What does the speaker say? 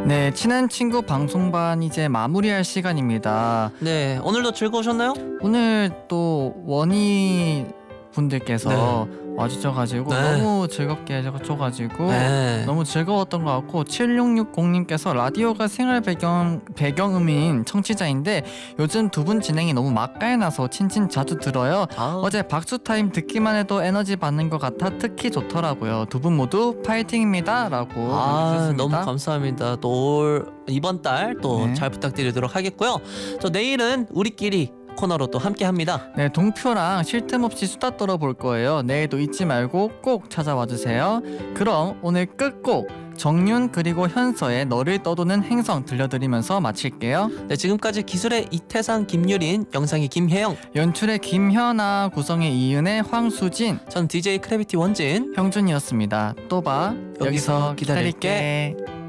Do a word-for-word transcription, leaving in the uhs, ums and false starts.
네, 친한 친구 방송반 이제 마무리할 시간입니다. 네, 오늘도 즐거우셨나요? 오늘 또 원희 분들께서 와주셔가지고 네. 너무 즐겁게 해줘가지고 네. 너무 즐거웠던 것 같고, 칠육육공님께서 라디오가 생활 배경 배경음인 청취자인데 요즘 두 분 진행이 너무 맛깔나서 친친 자주 들어요. 아우. 어제 박수 타임 듣기만 해도 에너지 받는 것 같아 특히 좋더라고요. 두 분 모두 파이팅입니다라고 아, 해주셨습니다. 너무 감사합니다. 또 올 이번 달 또 네. 잘 부탁드리도록 하겠고요. 저 내일은 우리끼리 코너로 또 함께 합니다. 네, 동표랑 쉴 틈 없이 수다 떨어볼 거예요. 내일도 잊지 말고 꼭 찾아와 주세요. 그럼 오늘 끝곡 정윤 그리고 현서의 너를 떠도는 행성 들려드리면서 마칠게요. 네, 지금까지 기술의 이태상, 김유린, 영상의 김혜영, 연출의 김현아, 구성의 이은혜, 황수진, 전 디제이 크래비티 원진. 형준이었습니다. 또 봐. 여기서 여기서 기다릴게. 기다릴게.